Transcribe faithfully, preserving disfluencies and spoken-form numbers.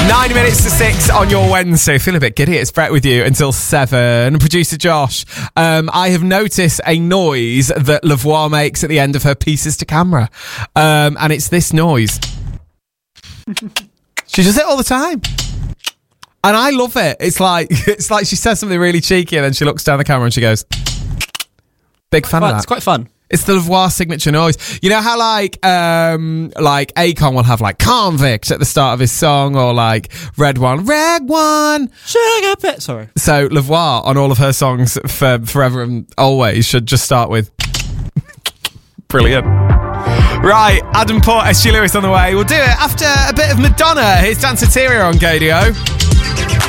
Nine minutes to six on your Wednesday. Feel a bit giddy. It's Brett with you until seven. Producer Josh, um, I have noticed a noise that Lavoie makes at the end of her pieces to camera. Um, and it's this noise. She does it all the time. And I love it. It's like it's like she says something really cheeky and then she looks down the camera and she goes, big fan fun. of that. It's quite fun. It's the Lavoie signature noise. You know how like um like Akon will have like Convict at the start of his song, or like Red One, Red One, Sugar Pit. Sorry. So Lavoie on all of her songs for forever and always should just start with brilliant. Right, Adam Port, S G Lewis on the way. We'll do it after a bit of Madonna. Here's Danceteria on Gadio.